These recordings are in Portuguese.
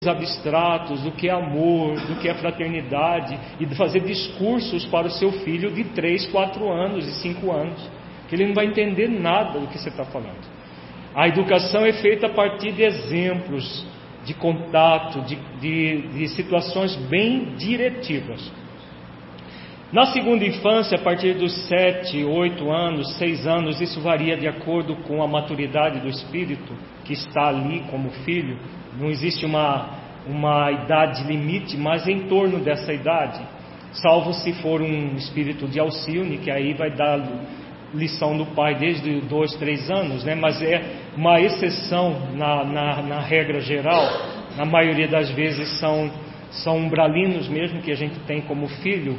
abstratos, do que é amor, do que é fraternidade, e de fazer discursos para o seu filho de 3, 4 anos e 5 anos, que ele não vai entender nada do que você está falando. A educação é feita a partir de exemplos, de contato, de situações bem diretivas. Na segunda infância, a partir dos 7, 8 anos, 6 anos, isso varia de acordo com a maturidade do espírito que está ali como filho. Não existe uma idade limite, mas em torno dessa idade, salvo se for um espírito de Alcione, que aí vai dar lição do pai desde 2, 3 anos, né? Mas é uma exceção na regra geral. Na maioria das vezes são umbralinos mesmo que a gente tem como filho,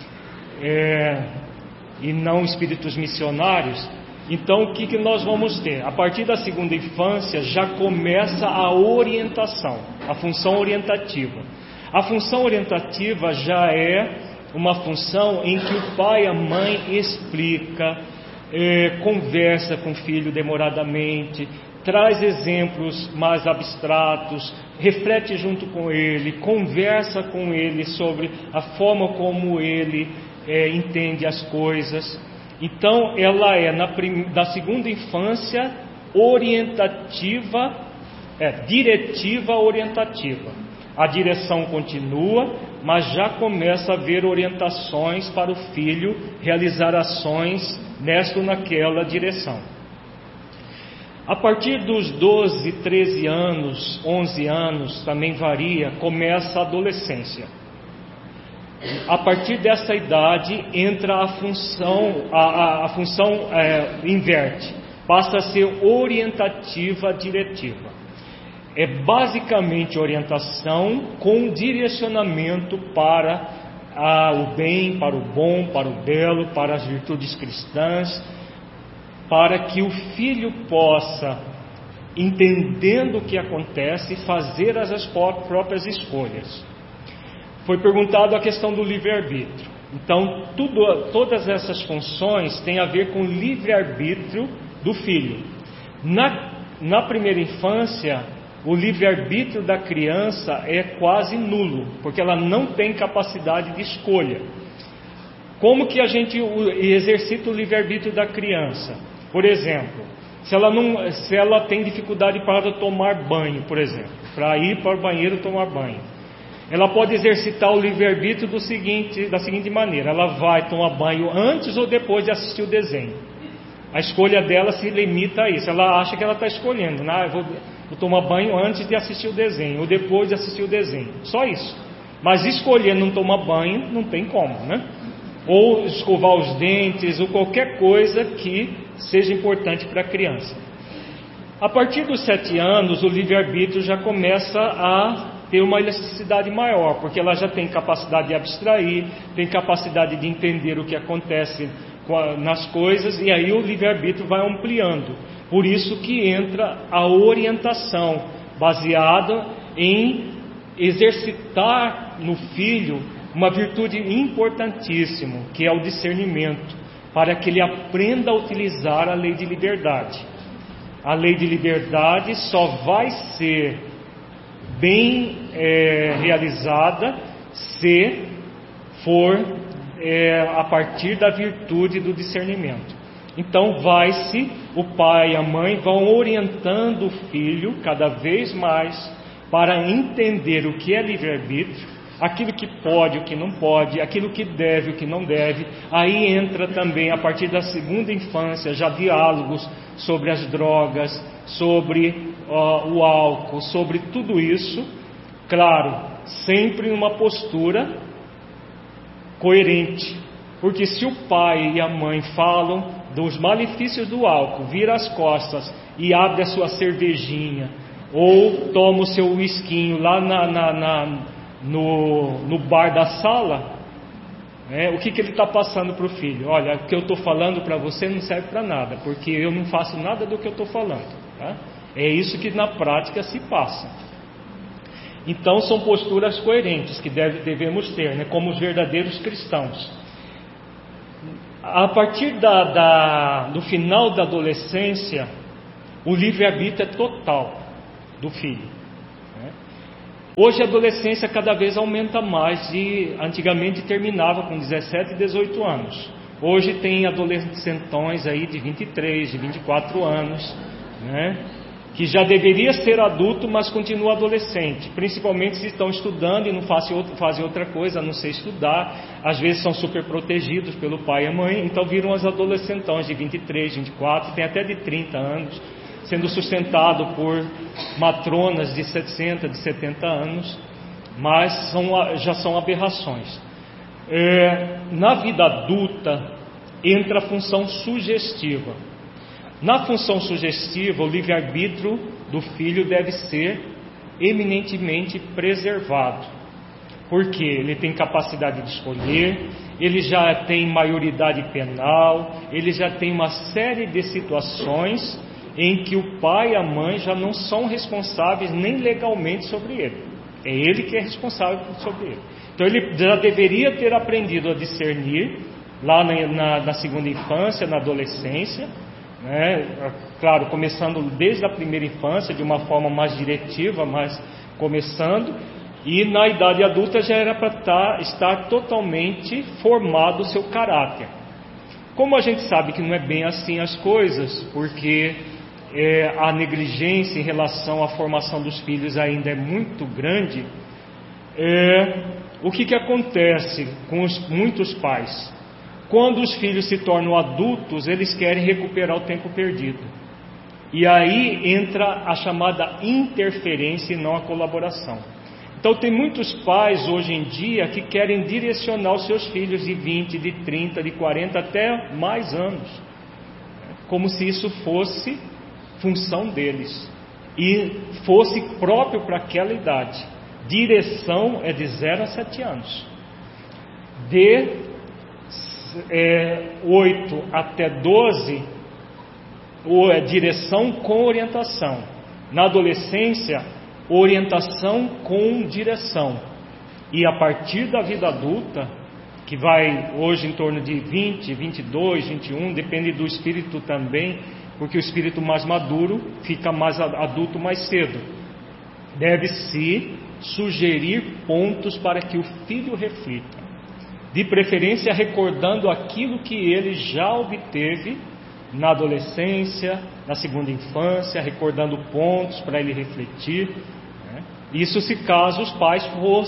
e não espíritos missionários. Então o que nós vamos ter? A partir da segunda infância já começa a orientação, a função orientativa. A função orientativa já é uma função em que o pai e a mãe explica, conversa com o filho demoradamente, traz exemplos mais abstratos, reflete junto com ele, conversa com ele sobre a forma como ele entende as coisas. Então ela é da segunda infância orientativa, diretiva orientativa. A direção continua, mas já começa a haver orientações para o filho realizar ações nesta ou naquela direção. A partir dos 12, 13 anos, 11 anos, também varia, começa a adolescência. A partir dessa idade entra a função inverte, passa a ser orientativa diretiva. É basicamente orientação com direcionamento para o bem, para o bom, para o belo, para as virtudes cristãs, para que o filho possa, entendendo o que acontece, fazer as próprias escolhas. Foi perguntado a questão do livre-arbítrio. Então, todas essas funções têm a ver com o livre-arbítrio do filho. Na primeira infância, o livre-arbítrio da criança é quase nulo, porque ela não tem capacidade de escolha. Como que a gente exercita o livre-arbítrio da criança? Por exemplo, se ela tem dificuldade para tomar banho, por exemplo, para ir para o banheiro tomar banho, ela pode exercitar o livre-arbítrio da seguinte maneira: ela vai tomar banho antes ou depois de assistir o desenho. A escolha dela se limita a isso. Ela acha que ela está escolhendo, eu vou tomar banho antes de assistir o desenho ou depois de assistir o desenho. Só isso. Mas escolher não tomar banho não tem como, né? Ou escovar os dentes, ou qualquer coisa que seja importante para a criança. A partir dos 7 anos, o livre-arbítrio já começa a ter uma elasticidade maior, porque ela já tem capacidade de abstrair, tem capacidade de entender o que acontece nas coisas, e aí o livre-arbítrio vai ampliando. Por isso que entra a orientação, baseada em exercitar no filho uma virtude importantíssima, que é o discernimento, para que ele aprenda a utilizar a lei de liberdade. A lei de liberdade só vai ser bem realizada se for a partir da virtude do discernimento. Então o pai e a mãe vão orientando o filho cada vez mais para entender o que é livre-arbítrio, aquilo que pode, o que não pode, aquilo que deve, o que não deve. Aí entra também, a partir da segunda infância, já diálogos sobre as drogas, sobre o álcool, sobre tudo isso, claro, sempre numa postura coerente, porque se o pai e a mãe falam dos malefícios do álcool, vira as costas e abre a sua cervejinha, ou toma o seu whiskinho lá no bar da sala, o que ele está passando para o filho? Olha, o que eu estou falando para você não serve para nada, porque eu não faço nada do que eu estou falando, tá? É isso que na prática se passa. Então são posturas coerentes que devemos ter, como os verdadeiros cristãos. A partir do final da adolescência, o livre-arbítrio é total do filho. Hoje a adolescência cada vez aumenta mais, e antigamente terminava com 17 e 18 anos. Hoje tem adolescentões aí de 23, de 24 anos, né? Que já deveria ser adulto, mas continua adolescente, principalmente se estão estudando e não fazem outra coisa a não ser estudar. Às vezes são super protegidos pelo pai e a mãe, então viram as adolescentões de 23, 24, tem até de 30 anos, sendo sustentado por matronas de 60, de 70 anos, mas já são aberrações. Na vida adulta entra a função sugestiva. Na função sugestiva, o livre-arbítrio do filho deve ser eminentemente preservado, porque ele tem capacidade de escolher, ele já tem maioridade penal, ele já tem uma série de situações em que o pai e a mãe já não são responsáveis nem legalmente sobre ele. É ele que é responsável sobre ele. Então ele já deveria ter aprendido a discernir lá na segunda infância, na adolescência, né? Claro, começando desde a primeira infância, de uma forma mais diretiva, mas começando, e na idade adulta já era para estar totalmente formado o seu caráter. Como a gente sabe que não é bem assim as coisas, porque a negligência em relação à formação dos filhos ainda é muito grande, o que acontece com muitos pais? Quando os filhos se tornam adultos, eles querem recuperar o tempo perdido. E aí entra a chamada interferência e não a colaboração. Então tem muitos pais hoje em dia que querem direcionar os seus filhos de 20, de 30, de 40, até mais anos, como se isso fosse função deles e fosse próprio para aquela idade. Direção é de 0 a 7 anos. De 8 até 12, direção com orientação. Na adolescência, orientação com direção. E a partir da vida adulta, que vai hoje em torno de 20, 22, 21, depende do espírito também, porque o espírito mais maduro fica mais adulto mais cedo. Deve-se sugerir pontos para que o filho reflita. De preferência recordando aquilo que ele já obteve na adolescência, na segunda infância, recordando pontos para ele refletir, né? Isso se caso os pais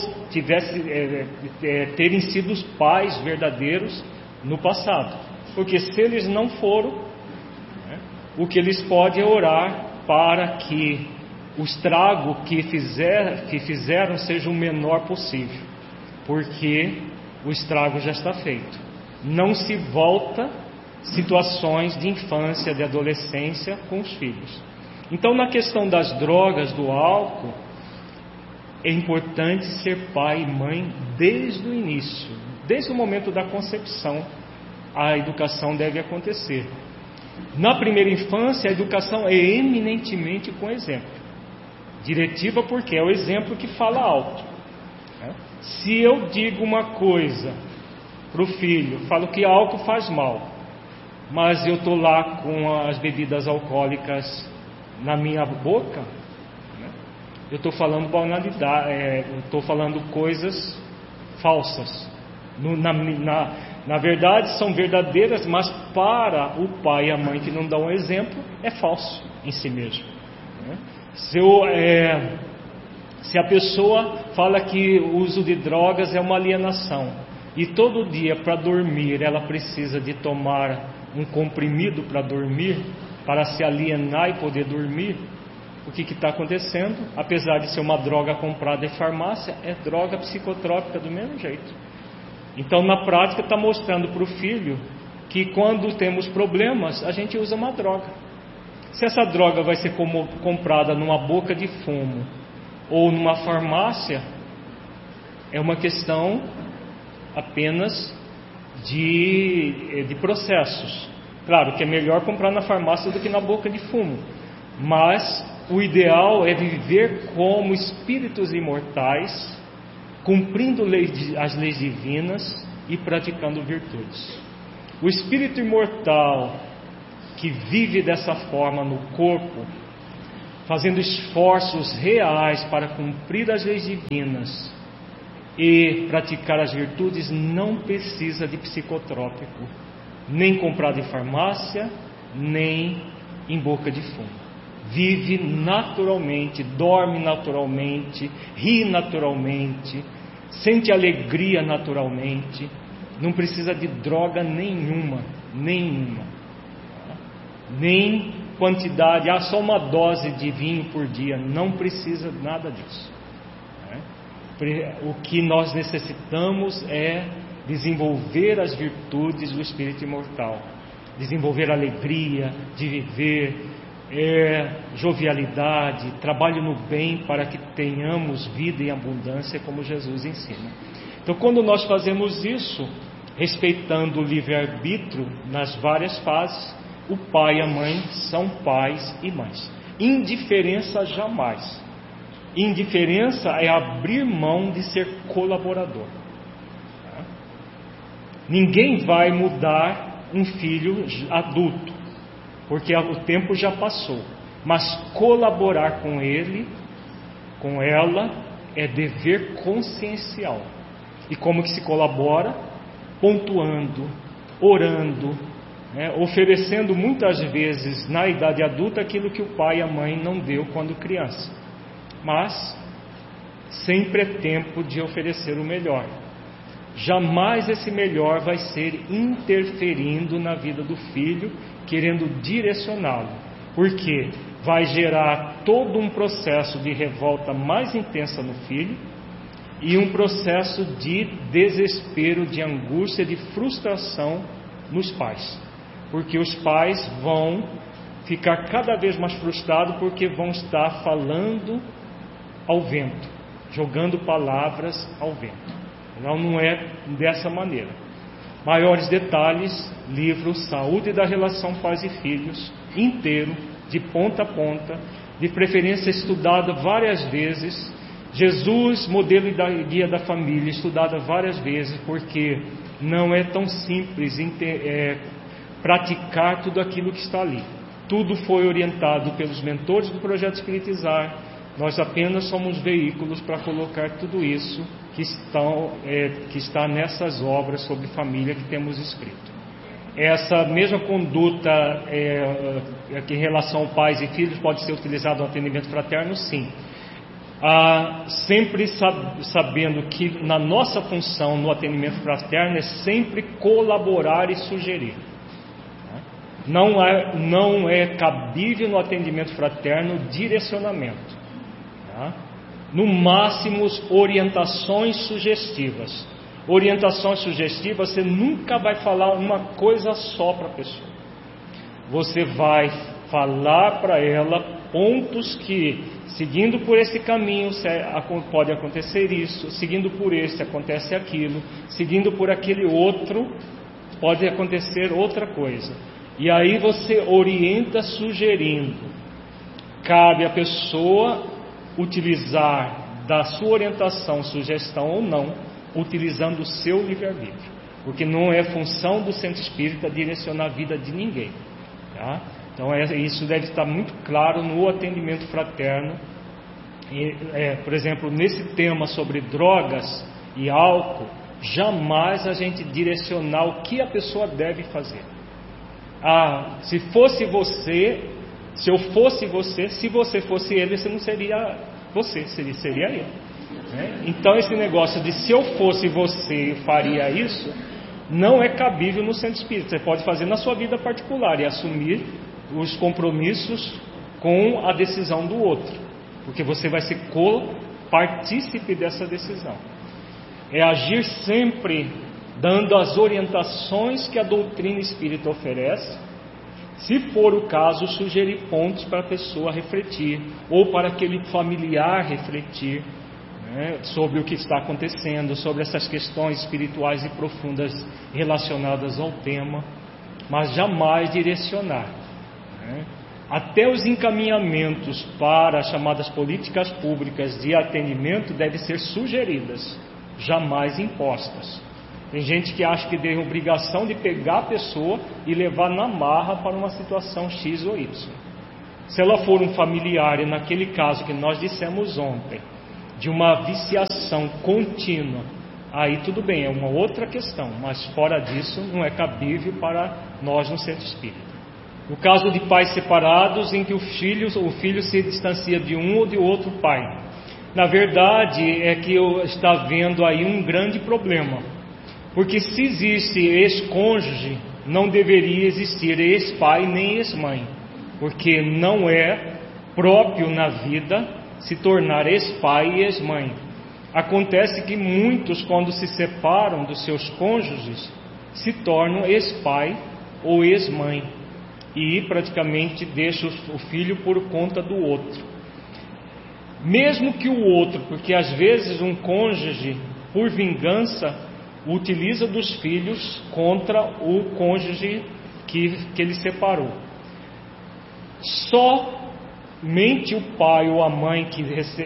terem sido os pais verdadeiros no passado, porque se eles não foram, né, o que eles podem é orar para que o estrago que fizeram seja o menor possível, porque o estrago já está feito. Não se volta situações de infância, de adolescência com os filhos. Então, na questão das drogas, do álcool, é importante ser pai e mãe desde o início, desde o momento da concepção. A educação deve acontecer. Na primeira infância, a educação é eminentemente com exemplo. Diretiva porque é o exemplo que fala alto. Se eu digo uma coisa para o filho, falo que álcool faz mal, mas eu estou lá com as bebidas alcoólicas na minha boca, né? Eu estou falando banalidade, estou falando coisas falsas. Na verdade são verdadeiras, mas para o pai e a mãe que não dão um exemplo, é falso em si mesmo, né? Se a pessoa fala que o uso de drogas é uma alienação e todo dia para dormir ela precisa de tomar um comprimido para dormir, para se alienar e poder dormir, o que está acontecendo? Apesar de ser uma droga comprada em farmácia, é droga psicotrópica do mesmo jeito. Então na prática está mostrando para o filho que quando temos problemas a gente usa uma droga. Se essa droga vai ser comprada numa boca de fumo ou numa farmácia, é uma questão apenas de processos. Claro que é melhor comprar na farmácia do que na boca de fumo, mas o ideal é viver como espíritos imortais, cumprindo as leis divinas e praticando virtudes. O espírito imortal que vive dessa forma no corpo fazendo esforços reais para cumprir as leis divinas e praticar as virtudes, não precisa de psicotrópico, nem comprado em farmácia, nem em boca de fumo. Vive naturalmente, dorme naturalmente, ri naturalmente, sente alegria naturalmente, não precisa de droga nenhuma, nem quantidade, só uma dose de vinho por dia, não precisa nada disso. O que nós necessitamos é desenvolver as virtudes do espírito imortal, desenvolver a alegria de viver, jovialidade, trabalho no bem para que tenhamos vida em abundância, como Jesus ensina. Então, quando nós fazemos isso, respeitando o livre-arbítrio nas várias fases, o pai e a mãe são pais e mães. Indiferença jamais. Indiferença é abrir mão de ser colaborador. Ninguém vai mudar um filho adulto, porque o tempo já passou. Mas colaborar com ele, com ela, é dever consciencial. E como que se colabora? Pontuando, orando, oferecendo muitas vezes na idade adulta aquilo que o pai e a mãe não deu quando criança. Mas sempre é tempo de oferecer o melhor. Jamais esse melhor vai ser interferindo na vida do filho, querendo direcioná-lo, porque vai gerar todo um processo de revolta mais intensa no filho e um processo de desespero, de angústia, de frustração nos pais, porque os pais vão ficar cada vez mais frustrados porque vão estar falando ao vento, jogando palavras ao vento. Não é dessa maneira. Maiores detalhes, livro Saúde da Relação Pais e Filhos, inteiro, de ponta a ponta, de preferência estudado várias vezes. Jesus, modelo e guia da família, estudada várias vezes, porque não é tão simples praticar tudo aquilo que está ali. Tudo foi orientado pelos mentores do Projeto Espiritizar. Nós apenas somos veículos para colocar tudo isso que está nessas obras sobre família que temos escrito. Essa mesma conduta em relação a pais e filhos pode ser utilizada no atendimento fraterno, sim. Sempre sabendo que na nossa função no atendimento fraterno é sempre colaborar e sugerir. Não é cabível no atendimento fraterno direcionamento. No máximo, orientações sugestivas. Orientações sugestivas, você nunca vai falar uma coisa só para a pessoa. Você vai falar para ela pontos que, seguindo por esse caminho, pode acontecer isso, seguindo por esse, acontece aquilo, seguindo por aquele outro, pode acontecer outra coisa. E aí você orienta sugerindo. Cabe à pessoa utilizar da sua orientação, sugestão ou não, utilizando o seu livre-arbítrio, porque não é função do centro espírita direcionar a vida de ninguém, tá? Então isso deve estar muito claro no atendimento fraterno. Por exemplo, nesse tema sobre drogas e álcool, jamais a gente direcionar o que a pessoa deve fazer. Se eu fosse você, se você fosse ele, você não seria você, seria ele. Então esse negócio de se eu fosse você faria isso, não é cabível no centro espírita. Você pode fazer na sua vida particular e assumir os compromissos com a decisão do outro, porque você vai ser partícipe dessa decisão. É agir sempre dando as orientações que a doutrina espírita oferece. Se for o caso, sugerir pontos para a pessoa refletir, ou para aquele familiar refletir, sobre o que está acontecendo, sobre essas questões espirituais e profundas relacionadas ao tema, mas jamais direcionar. Até os encaminhamentos para as chamadas políticas públicas de atendimento devem ser sugeridas, jamais impostas. Tem gente que acha que tem obrigação de pegar a pessoa e levar na marra para uma situação X ou Y. Se ela for um familiar, e naquele caso que nós dissemos ontem, de uma viciação contínua, aí tudo bem, é uma outra questão, mas fora disso não é cabível para nós no centro espírita. No caso de pais separados, em que o filho se distancia de um ou de outro pai, na verdade é que está havendo aí um grande problema, porque se existe ex-cônjuge, não deveria existir ex-pai nem ex-mãe, porque não é próprio na vida se tornar ex-pai e ex-mãe. Acontece que muitos, quando se separam dos seus cônjuges, se tornam ex-pai ou ex-mãe e praticamente deixam o filho por conta do outro. Mesmo que o outro, porque às vezes um cônjuge, por vingança, utiliza dos filhos contra o cônjuge que ele separou. Somente o pai ou a mãe que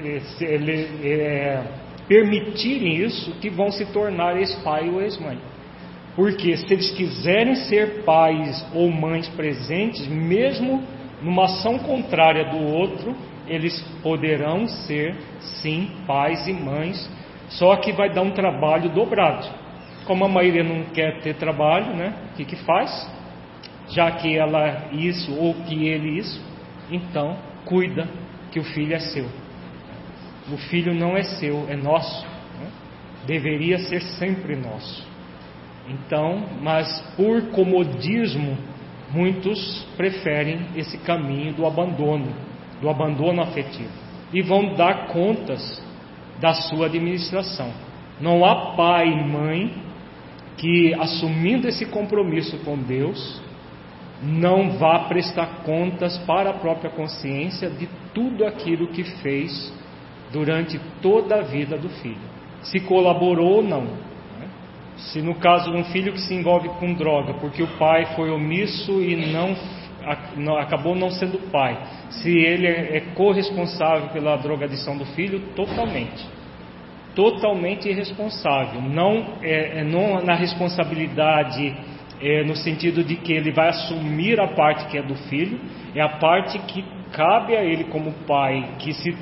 permitirem isso, que vão se tornar ex-pai ou ex-mãe. Porque se eles quiserem ser pais ou mães presentes, mesmo numa ação contrária do outro, eles poderão ser sim pais e mães, só que vai dar um trabalho dobrado. Como a maioria não quer ter trabalho, né? O que faz? Já que ela isso ou que ele isso, então cuida que o filho é seu. O filho não é seu, é nosso, né? Deveria ser sempre nosso. Então, mas por comodismo, muitos preferem esse caminho do abandono afetivo, e vão dar contas da sua administração. Não há pai e mãe que, assumindo esse compromisso com Deus, não vá prestar contas para a própria consciência de tudo aquilo que fez durante toda a vida do filho, se colaborou ou não, né? Se no caso um filho que se envolve com droga porque o pai foi omisso e acabou não sendo pai, se ele é corresponsável pela drogadição do filho, totalmente irresponsável, não na responsabilidade no sentido de que ele vai assumir a parte que é do filho, é a parte que cabe a ele como pai, que se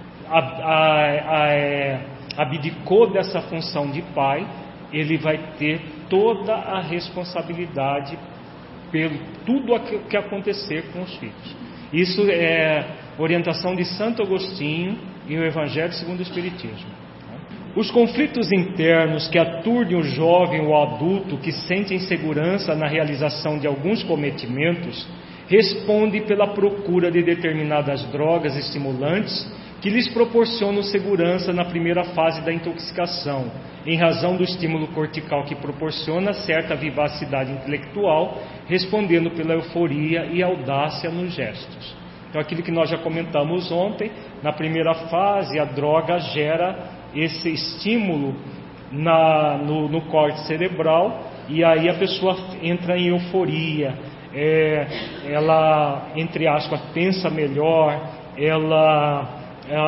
abdicou dessa função de pai, ele vai ter toda a responsabilidade pelo tudo o que acontecer com os filhos. Isso é orientação de Santo Agostinho e o Evangelho segundo o Espiritismo. Os conflitos internos que aturdem o jovem ou adulto que sente insegurança na realização de alguns cometimentos respondem pela procura de determinadas drogas estimulantes que lhes proporcionam segurança na primeira fase da intoxicação, em razão do estímulo cortical que proporciona certa vivacidade intelectual, respondendo pela euforia e audácia nos gestos. Então, aquilo que nós já comentamos ontem, na primeira fase, a droga gera esse estímulo no corte cerebral, e aí a pessoa entra em euforia, ela, entre aspas, pensa melhor, ela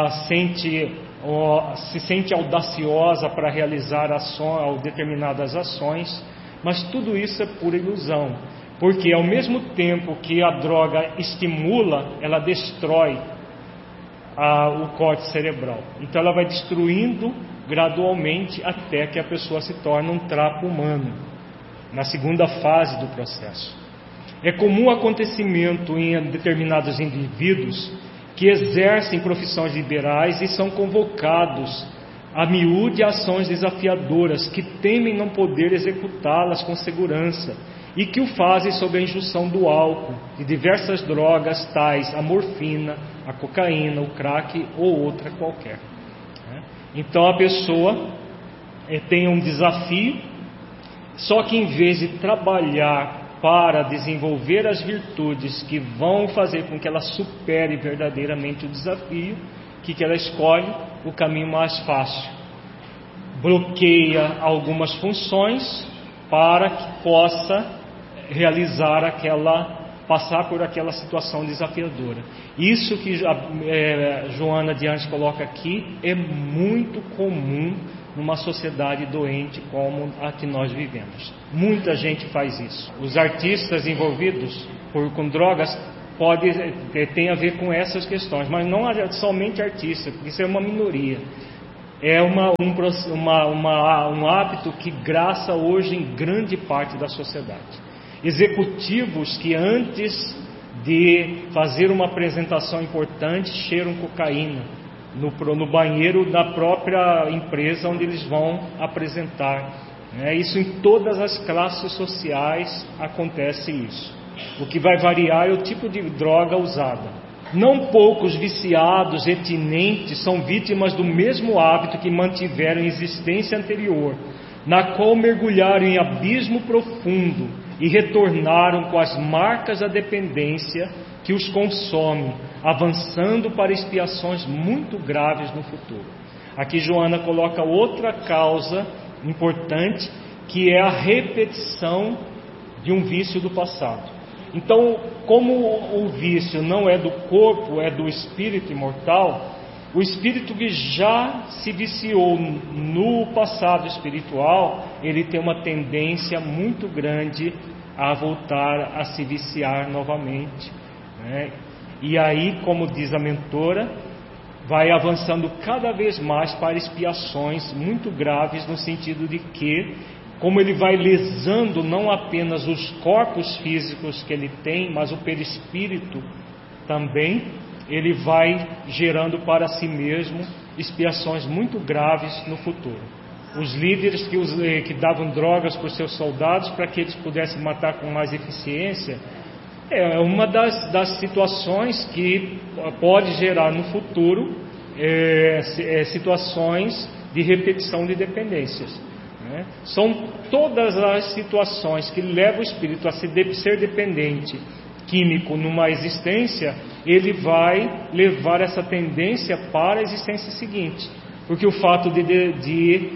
se sente audaciosa para realizar determinadas ações, mas tudo isso é pura ilusão, porque ao mesmo tempo que a droga estimula, ela destrói o corte cerebral. Então ela vai destruindo gradualmente até que a pessoa se torne um trapo humano, na segunda fase do processo. É comum acontecimento em determinados indivíduos que exercem profissões liberais e são convocados a miúde ações desafiadoras, que temem não poder executá-las com segurança e que o fazem sob a injunção do álcool, de diversas drogas tais a morfina, a cocaína, o crack ou outra qualquer. Então a pessoa tem um desafio, só que em vez de trabalhar para desenvolver as virtudes que vão fazer com que ela supere verdadeiramente o desafio, o que ela escolhe? O caminho mais fácil. Bloqueia algumas funções para que possa realizar passar por aquela situação desafiadora. Isso que Joana de Anjos coloca aqui é muito comum numa sociedade doente como a que nós vivemos. Muita gente faz isso. Os artistas envolvidos com drogas tem a ver com essas questões, mas não somente artista, porque isso é uma minoria. É um hábito que graça hoje em grande parte da sociedade. Executivos que antes de fazer uma apresentação importante cheiram cocaína no banheiro da própria empresa onde eles vão apresentar. Isso em todas as classes sociais acontece isso. O que vai variar é o tipo de droga usada. Não poucos viciados e tinentes são vítimas do mesmo hábito que mantiveram em existência anterior, na qual mergulharam em abismo profundo e retornaram com as marcas da dependência que os consome, avançando para expiações muito graves no futuro. Aqui Joana coloca outra causa importante, que é a repetição de um vício do passado. Então, como o vício não é do corpo, é do espírito imortal, o espírito que já se viciou no passado espiritual, ele tem uma tendência muito grande a voltar a se viciar novamente, E aí, como diz a mentora, vai avançando cada vez mais para expiações muito graves, no sentido de que, como ele vai lesando não apenas os corpos físicos que ele tem, mas o perispírito também, ele vai gerando para si mesmo expiações muito graves no futuro. Os líderes que davam drogas para os seus soldados para que eles pudessem matar com mais eficiência, é uma das situações que pode gerar no futuro situações de repetição de dependências. São todas as situações que levam o espírito a ser dependente químico numa existência, ele vai levar essa tendência para a existência seguinte, porque o fato de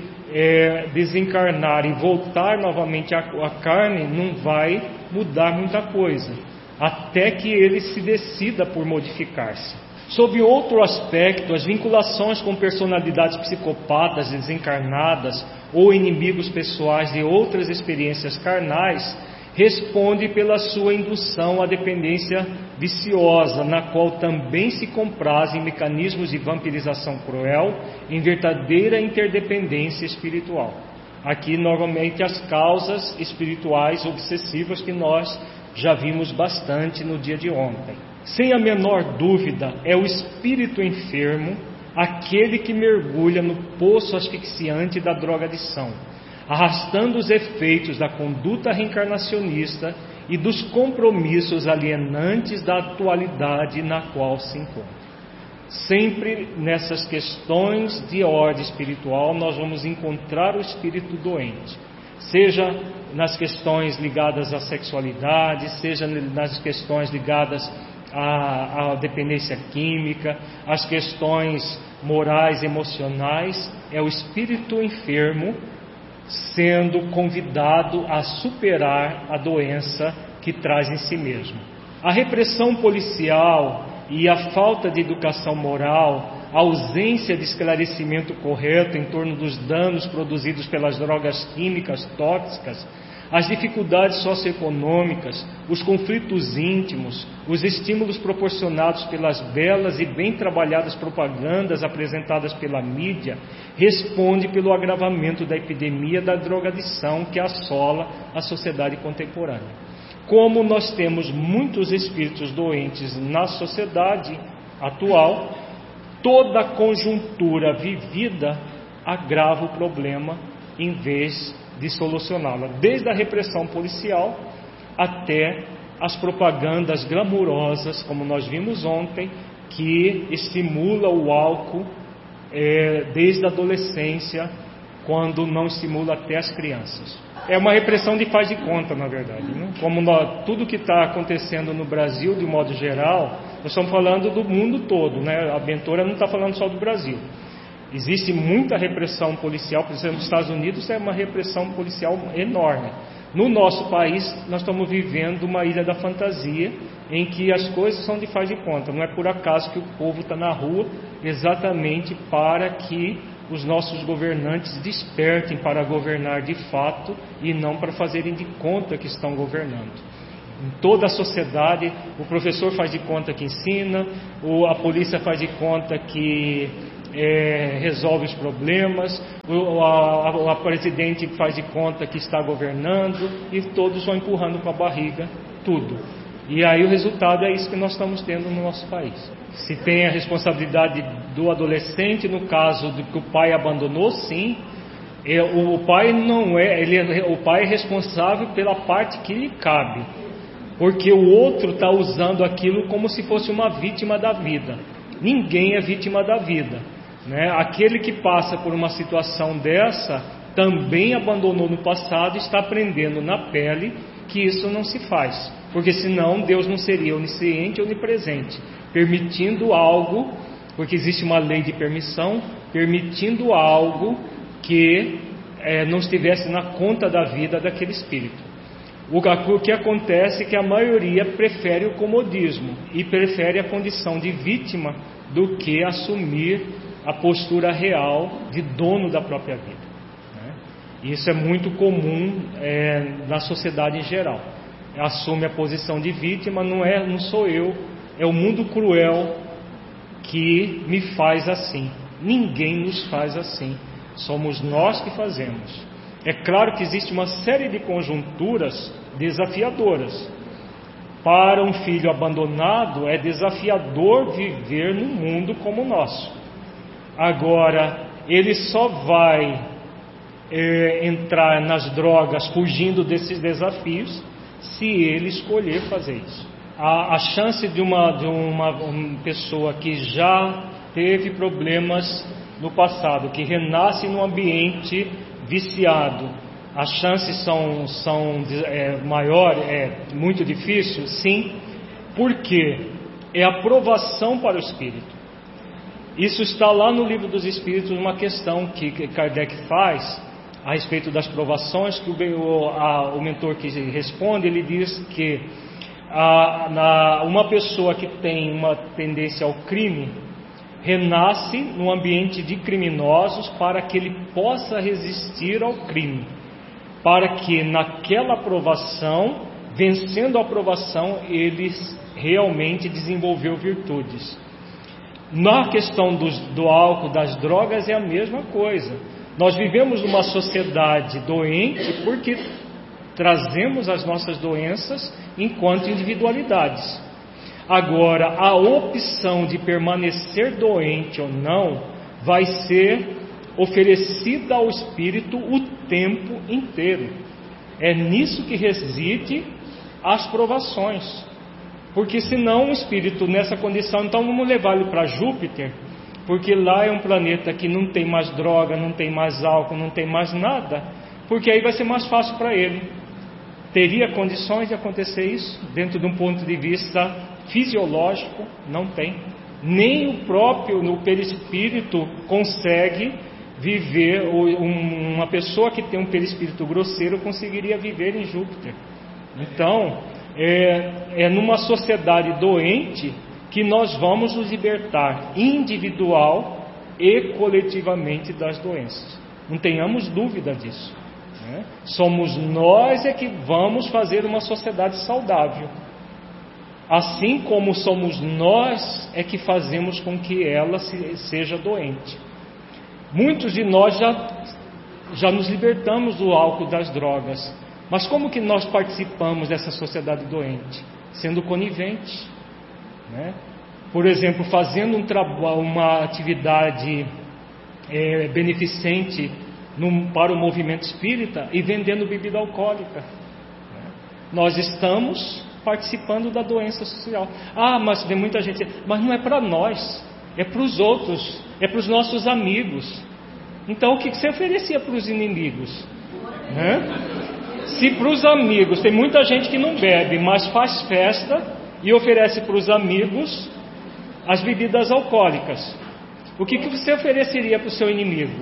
desencarnar e voltar novamente à carne não vai mudar muita coisa, até que ele se decida por modificar-se. Sob outro aspecto, as vinculações com personalidades psicopatas desencarnadas ou inimigos pessoais de outras experiências carnais respondem pela sua indução à dependência viciosa, na qual também se comprazem mecanismos de vampirização cruel em verdadeira interdependência espiritual. Aqui, normalmente, as causas espirituais obsessivas que nós já vimos bastante no dia de ontem. Sem a menor dúvida, é o espírito enfermo aquele que mergulha no poço asfixiante da drogadição, arrastando os efeitos da conduta reencarnacionista e dos compromissos alienantes da atualidade na qual se encontra. Sempre nessas questões de ordem espiritual nós vamos encontrar o espírito doente, seja nas questões ligadas à sexualidade, seja nas questões ligadas à dependência química, as questões morais, emocionais. É o espírito enfermo sendo convidado a superar a doença que traz em si mesmo. A repressão policial e a falta de educação moral, a ausência de esclarecimento correto em torno dos danos produzidos pelas drogas químicas tóxicas, as dificuldades socioeconômicas, os conflitos íntimos, os estímulos proporcionados pelas belas e bem trabalhadas propagandas apresentadas pela mídia, responde pelo agravamento da epidemia da drogadição que assola a sociedade contemporânea. Como nós temos muitos espíritos doentes na sociedade atual, toda a conjuntura vivida agrava o problema em vez de solucioná-la, desde a repressão policial até as propagandas glamourosas, como nós vimos ontem, que estimula o álcool desde a adolescência, quando não estimula até as crianças. É uma repressão de faz de conta, na verdade, né? Como tudo que está acontecendo no Brasil, de modo geral, nós estamos falando do mundo todo, né? A mentora não está falando só do Brasil. Existe muita repressão policial, por exemplo, nos Estados Unidos é uma repressão policial enorme. No nosso país, nós estamos vivendo uma ilha da fantasia, em que as coisas são de faz de conta. Não é por acaso que o povo está na rua, exatamente para que os nossos governantes despertem para governar de fato e não para fazerem de conta que estão governando. Em toda a sociedade, o professor faz de conta que ensina, a polícia faz de conta que resolve os problemas, a presidente faz de conta que está governando, e todos vão empurrando com a barriga tudo. E aí o resultado é isso que nós estamos tendo no nosso país. Se tem a responsabilidade do adolescente, no caso de que o pai abandonou, sim. O pai não o pai é responsável pela parte que lhe cabe, porque o outro está usando aquilo como se fosse uma vítima da vida. Ninguém é vítima da vida, né? Aquele que passa por uma situação dessa também abandonou no passado, está aprendendo na pele que isso não se faz, porque senão Deus não seria onisciente e onipresente, permitindo algo, porque existe uma lei de permissão, permitindo algo que não estivesse na conta da vida daquele espírito. O que acontece é que a maioria prefere o comodismo e prefere a condição de vítima do que assumir a postura real de dono da própria vida, né? Isso é muito comum na sociedade em geral. Assume a posição de vítima, não sou eu, é o mundo cruel que me faz assim. Ninguém nos faz assim, somos nós que fazemos. É claro que existe uma série de conjunturas desafiadoras. Para um filho abandonado é desafiador viver num mundo como o nosso. Agora, ele só vai entrar nas drogas fugindo desses desafios se ele escolher fazer isso. A chance de uma pessoa que já teve problemas no passado, que renasce num ambiente viciado, as chances são maiores, é muito difícil? Sim, porque é a provação para o espírito. Isso está lá no Livro dos Espíritos, uma questão que Kardec faz a respeito das provações, que o mentor que responde, ele diz que uma pessoa que tem uma tendência ao crime renasce num ambiente de criminosos para que ele possa resistir ao crime, para que naquela provação, vencendo a provação, ele realmente desenvolveu virtudes. Na questão do álcool, das drogas, é a mesma coisa. Nós vivemos numa sociedade doente porque trazemos as nossas doenças enquanto individualidades. Agora, a opção de permanecer doente ou não vai ser oferecida ao espírito o tempo inteiro. É nisso que reside as provações. Porque senão o espírito nessa condição, então vamos levá-lo para Júpiter, porque lá é um planeta que não tem mais droga, não tem mais álcool, não tem mais nada, porque aí vai ser mais fácil para ele. Teria condições de acontecer isso? Dentro de um ponto de vista fisiológico, não tem. Nem o próprio perispírito consegue viver, uma pessoa que tem um perispírito grosseiro conseguiria viver em Júpiter. Então, é numa sociedade doente que nós vamos nos libertar individual e coletivamente das doenças. Não tenhamos dúvida disso, né? Somos nós que vamos fazer uma sociedade saudável, assim como somos nós que fazemos com que ela seja doente. Muitos de nós já nos libertamos do álcool, das drogas, mas como que nós participamos dessa sociedade doente? Sendo coniventes, né? Por exemplo, fazendo uma atividade beneficente para o movimento espírita e vendendo bebida alcoólica, né? Nós estamos participando da doença social. Mas tem muita gente, mas não é para nós, é para os outros, é para os nossos amigos. Então o que você oferecia para os inimigos, né? Se para os amigos, tem muita gente que não bebe, mas faz festa e oferece para os amigos as bebidas alcoólicas, o que você ofereceria para o seu inimigo?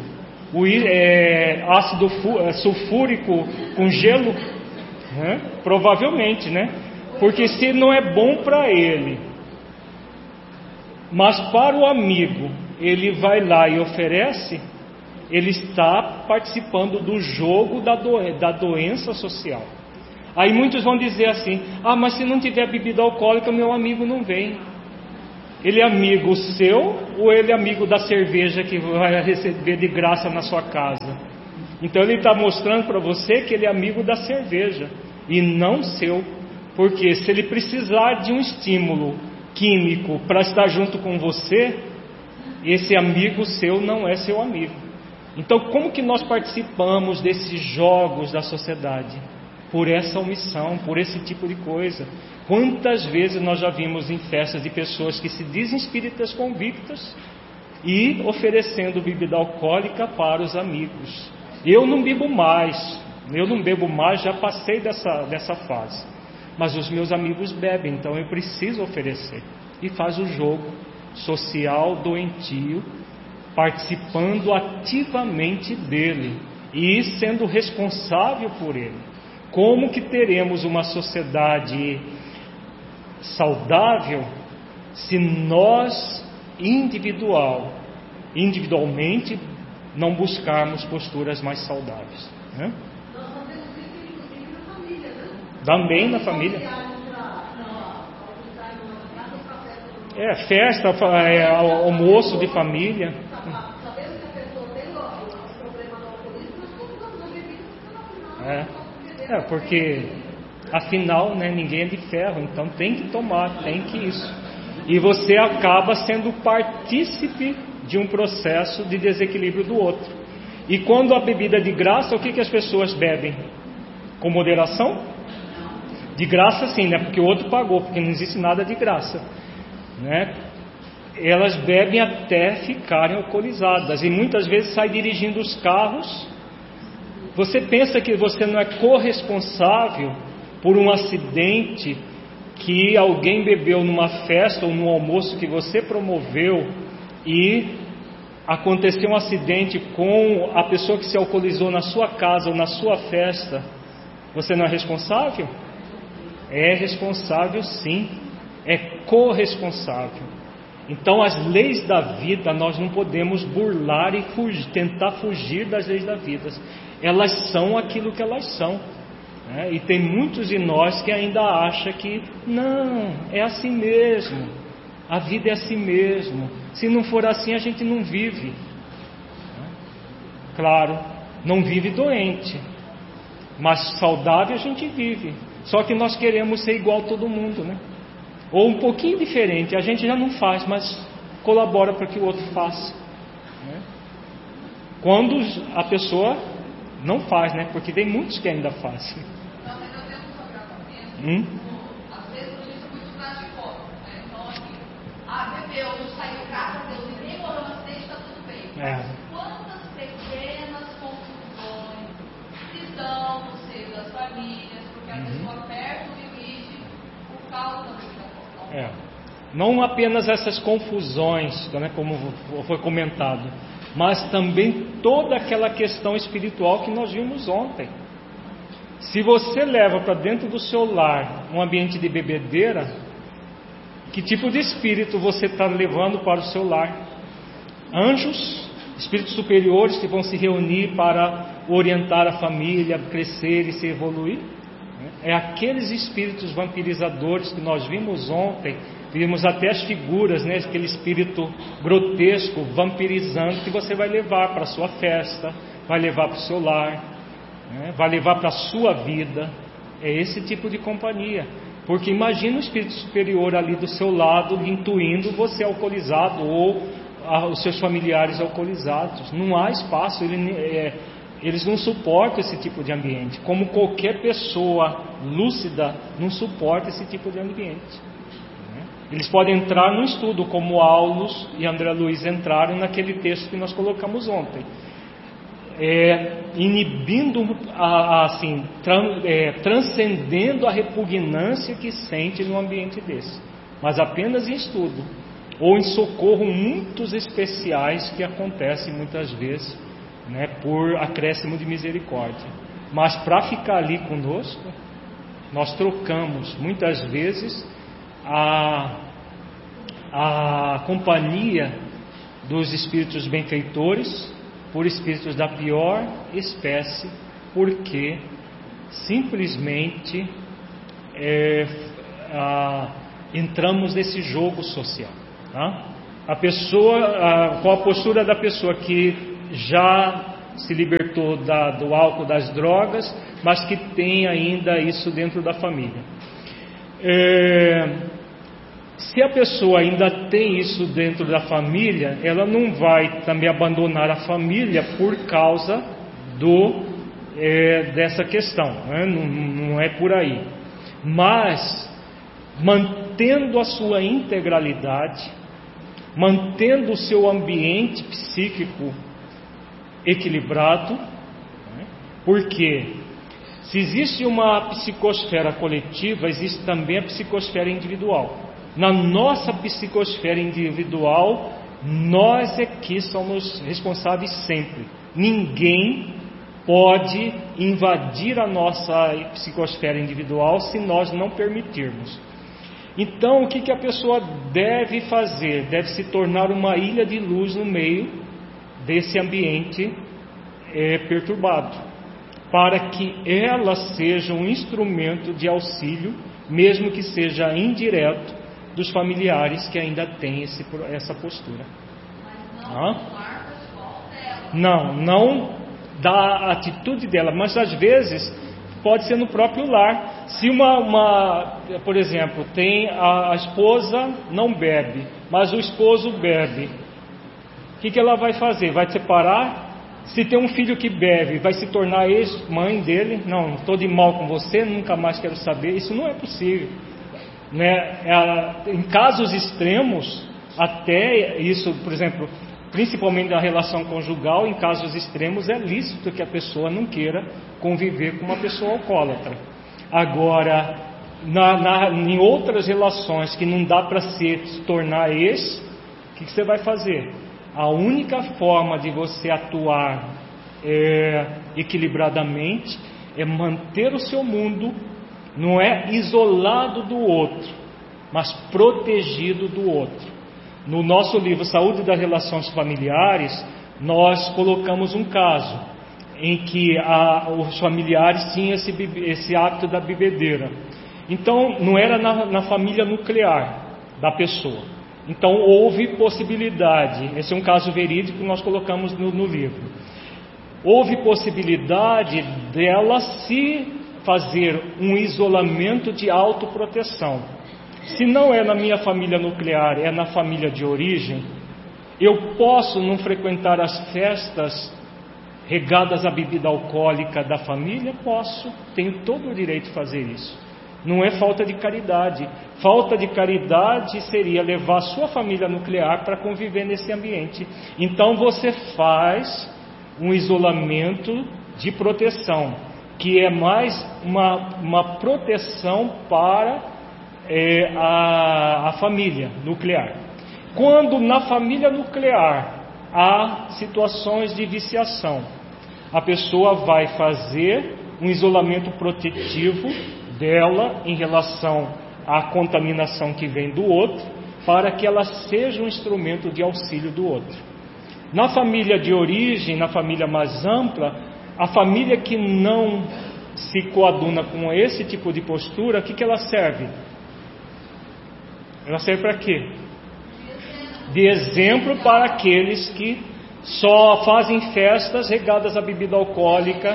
Ácido sulfúrico com gelo? Né? Provavelmente, né? Porque se não é bom para ele, mas para o amigo ele vai lá e oferece, ele está participando do jogo da doença social. Aí muitos vão dizer assim: ah, mas se não tiver bebida alcoólica, meu amigo não vem. Ele é amigo seu ou ele é amigo da cerveja que vai receber de graça na sua casa? Então ele está mostrando para você que ele é amigo da cerveja e não seu. Porque se ele precisar de um estímulo químico para estar junto com você, esse amigo seu não é seu amigo. Então como que nós participamos desses jogos da sociedade? Por essa omissão, por esse tipo de coisa. Quantas vezes nós já vimos em festas de pessoas que se dizem espíritas convictas e oferecendo bebida alcoólica para os amigos. Eu não bebo mais, já passei dessa fase. Mas os meus amigos bebem, então eu preciso oferecer. E faz o jogo social doentio, participando ativamente dele e sendo responsável por ele. Como que teremos uma sociedade saudável se nós individualmente não buscarmos posturas mais saudáveis, né? Nós fazemos isso inclusive na família, né? Também na família. Festa, almoço de família. Sabendo que a pessoa tem o problema do alcoolismo, nós colocamos a bebida porque afinal, né, ninguém é de ferro, então tem que tomar, tem que isso. E você acaba sendo partícipe de um processo de desequilíbrio do outro. E quando a bebida é de graça, o que as pessoas bebem? Com moderação? De graça sim, né? Porque o outro pagou, porque não existe nada de graça, né? Elas bebem até ficarem alcoolizadas e muitas vezes saem dirigindo os carros. Você pensa que você não é corresponsável por um acidente que alguém bebeu numa festa ou num almoço que você promoveu e aconteceu um acidente com a pessoa que se alcoolizou na sua casa ou na sua festa? Você não é responsável? É responsável sim, é corresponsável. Então as leis da vida nós não podemos burlar e tentar fugir das leis da vida. Elas são aquilo que elas são, né? E tem muitos de nós que ainda acham que não, é assim mesmo, a vida é assim mesmo, se não for assim a gente não vive, né? Claro, não vive doente, mas saudável a gente vive. Só que nós queremos ser igual a todo mundo, né? Ou um pouquinho diferente, a gente já não faz, mas colabora para que o outro faça, né? Quando a pessoa não faz, né? Porque tem muitos que ainda fazem. Não, mas eu tenho um agravamento. Às vezes a gente é muito prático, né? Então aqui, bebeu, não saiu de casa, Deus, ninguém morreu no acidente, está tudo bem. Mas quantas pequenas confusões se dão no seio das famílias, porque a pessoa perde o limite por causa da bebida. Não apenas essas confusões, né, como foi comentado, mas também toda aquela questão espiritual que nós vimos ontem. Se você leva para dentro do seu lar um ambiente de bebedeira, que tipo de espírito você está levando para o seu lar? Anjos, espíritos superiores que vão se reunir para orientar a família, crescer e se evoluir? É aqueles espíritos vampirizadores que nós vimos ontem. Vimos até as figuras, né? Aquele espírito grotesco, vampirizando, que você vai levar para a sua festa, vai levar para o seu lar, né? Vai levar para a sua vida. É esse tipo de companhia. Porque imagina o espírito superior ali do seu lado, intuindo você alcoolizado ou os seus familiares alcoolizados. Não há espaço, eles não suportam esse tipo de ambiente. Como qualquer pessoa lúcida não suporta esse tipo de ambiente. Eles podem entrar no estudo, como Aulus e André Luiz entraram naquele texto que nós colocamos ontem, inibindo, assim, transcendendo a repugnância que sente num ambiente desse, mas apenas em estudo, ou em socorro muitos especiais que acontecem muitas vezes, né, por acréscimo de misericórdia. Mas para ficar ali conosco, nós trocamos muitas vezes a companhia dos espíritos benfeitores por espíritos da pior espécie, porque simplesmente entramos nesse jogo social, tá? A pessoa, qual a postura da pessoa que já se libertou do álcool, das drogas, mas que tem ainda isso dentro da família. Se a pessoa ainda tem isso dentro da família, ela não vai também abandonar a família por causa dessa questão, né? Não é por aí. Mas mantendo a sua integralidade, mantendo o seu ambiente psíquico equilibrado, né? Porque se existe uma psicosfera coletiva, existe também a psicosfera individual. Na nossa psicosfera individual, nós é que somos responsáveis sempre. Ninguém pode invadir a nossa psicosfera individual se nós não permitirmos. Então, o que a pessoa deve fazer? Deve se tornar uma ilha de luz no meio desse ambiente perturbado, para que ela seja um instrumento de auxílio, mesmo que seja indireto, dos familiares que ainda têm essa postura. Não da atitude dela, mas às vezes pode ser no próprio lar. Se por exemplo, tem a esposa não bebe, mas o esposo bebe, o que ela vai fazer? Vai separar? Se tem um filho que bebe, vai se tornar ex-mãe dele? Não, estou de mal com você, nunca mais quero saber. Isso não é possível, né? Em casos extremos, até isso, por exemplo, principalmente na relação conjugal, em casos extremos é lícito que a pessoa não queira conviver com uma pessoa alcoólatra. Agora, em outras relações que não dá para se tornar ex, o que você vai fazer? A única forma de você atuar equilibradamente é manter o seu mundo, não é isolado do outro, mas protegido do outro. No nosso livro Saúde das Relações Familiares, nós colocamos um caso em que os familiares tinham esse hábito da bebedeira. Então, não era na família nuclear da pessoa. Então, houve possibilidade, esse é um caso verídico que nós colocamos no livro. Houve possibilidade dela se fazer um isolamento de autoproteção. Se não é na minha família nuclear, é na família de origem, eu posso não frequentar as festas regadas à bebida alcoólica da família? Posso, tenho todo o direito de fazer isso. Não é falta de caridade. Falta de caridade seria levar a sua família nuclear para conviver nesse ambiente. Então você faz um isolamento de proteção, que é mais uma proteção para a família nuclear. Quando na família nuclear há situações de viciação, a pessoa vai fazer um isolamento protetivo dela em relação à contaminação que vem do outro, para que ela seja um instrumento de auxílio do outro. Na família de origem, na família mais ampla, a família que não se coaduna com esse tipo de postura, o que ela serve? Ela serve para quê? De exemplo para aqueles que só fazem festas regadas à bebida alcoólica.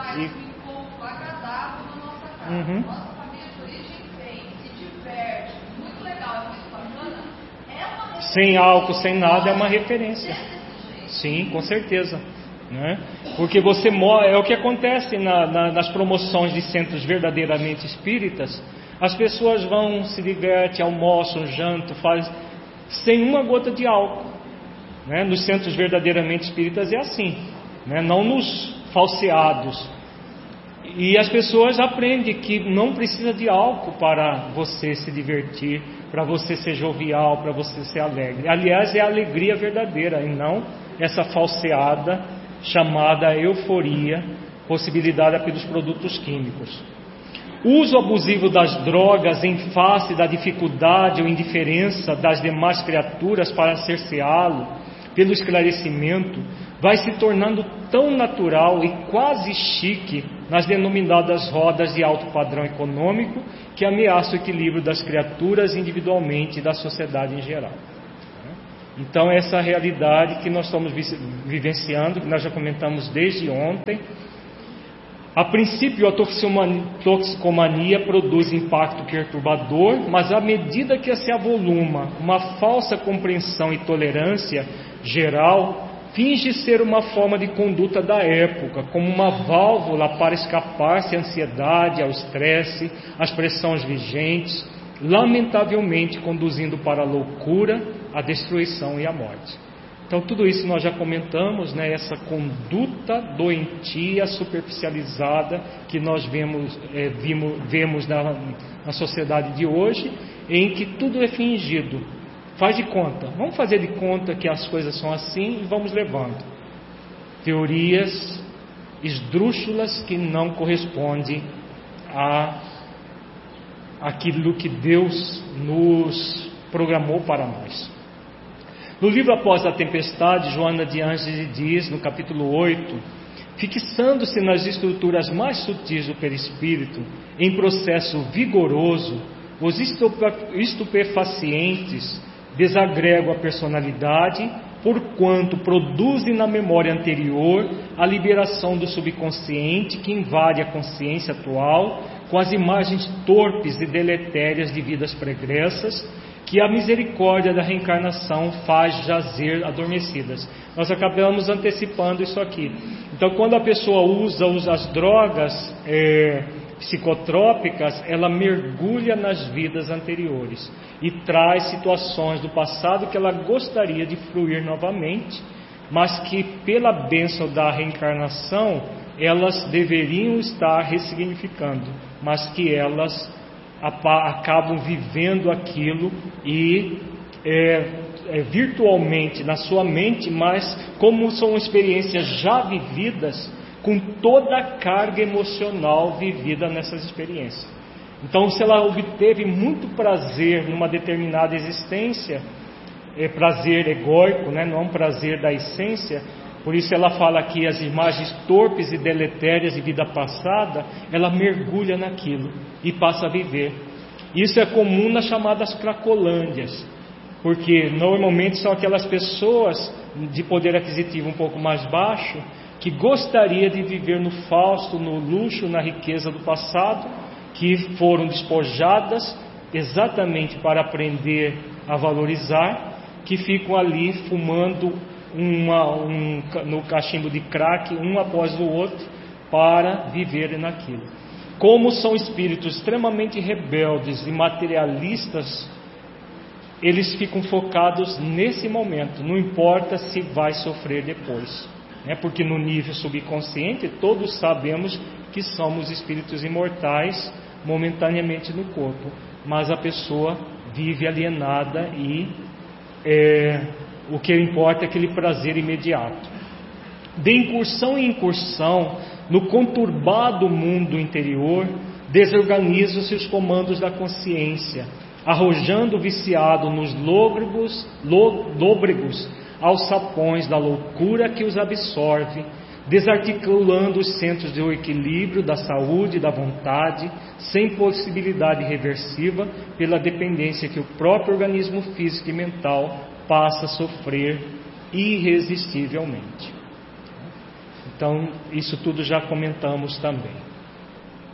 Nossa família de origem vem, se diverte, muito legal, muito bacana. Sem álcool, sem nada, é uma referência. Sim, com certeza, né? Porque você é o que acontece nas promoções de centros verdadeiramente espíritas. As pessoas vão, se divertem, almoçam, jantam, fazem sem uma gota de álcool, né? Nos centros verdadeiramente espíritas é assim, né? Não nos falseados. E as pessoas aprendem que não precisa de álcool para você se divertir, para você ser jovial, para você ser alegre. Aliás, é a alegria verdadeira e não essa falseada chamada euforia, possibilitada pelos produtos químicos. O uso abusivo das drogas em face da dificuldade ou indiferença das demais criaturas para cerceá-lo pelo esclarecimento vai se tornando tão natural e quase chique nas denominadas rodas de alto padrão econômico que ameaça o equilíbrio das criaturas individualmente e da sociedade em geral. Então, essa realidade que nós estamos vivenciando, que nós já comentamos desde ontem. A princípio, a toxicomania produz impacto perturbador, mas à medida que se avoluma uma falsa compreensão e tolerância geral, finge ser uma forma de conduta da época, como uma válvula para escapar-se à ansiedade, ao estresse, às pressões vigentes, lamentavelmente conduzindo para a loucura, a destruição e a morte. Então, tudo isso nós já comentamos, né? Essa conduta doentia, superficializada que nós vemos na sociedade de hoje, em que tudo é fingido. Faz de conta, vamos fazer de conta que as coisas são assim e vamos levando. Teorias esdrúxulas que não correspondem àquilo que Deus nos programou para nós. No livro Após a Tempestade, Joana de Ângeles diz, no capítulo 8, fixando-se nas estruturas mais sutis do perispírito, em processo vigoroso, os estupefacientes desagregam a personalidade, porquanto produzem na memória anterior a liberação do subconsciente que invade a consciência atual com as imagens torpes e deletérias de vidas pregressas, que a misericórdia da reencarnação faz jazer adormecidas. Nós acabamos antecipando isso aqui. Então, quando a pessoa usa as drogas psicotrópicas, ela mergulha nas vidas anteriores e traz situações do passado que ela gostaria de fruir novamente, mas que pela bênção da reencarnação elas deveriam estar ressignificando, mas que elas acabam vivendo aquilo e virtualmente na sua mente, mas como são experiências já vividas, com toda a carga emocional vivida nessas experiências. Então, se ela obteve muito prazer numa determinada existência, prazer egóico, né? Não é um prazer da essência. Por isso ela fala aqui as imagens torpes e deletérias de vida passada, ela mergulha naquilo e passa a viver. Isso é comum nas chamadas cracolândias, porque normalmente são aquelas pessoas de poder aquisitivo um pouco mais baixo, que gostaria de viver no fausto, no luxo, na riqueza do passado, que foram despojadas exatamente para aprender a valorizar, que ficam ali fumando no cachimbo de crack, um após o outro, para viverem naquilo. Como são espíritos extremamente rebeldes e materialistas, eles ficam focados nesse momento, não importa se vai sofrer depois, né? Porque no nível subconsciente todos sabemos que somos espíritos imortais momentaneamente no corpo, mas a pessoa vive alienada e o que importa é aquele prazer imediato. De incursão em incursão, no conturbado mundo interior, desorganizam-se os comandos da consciência, arrojando o viciado nos lôbregos alçapões da loucura que os absorve, desarticulando os centros de equilíbrio da saúde e da vontade, sem possibilidade reversiva, pela dependência que o próprio organismo físico e mental passa a sofrer irresistivelmente. Então, isso tudo já comentamos também.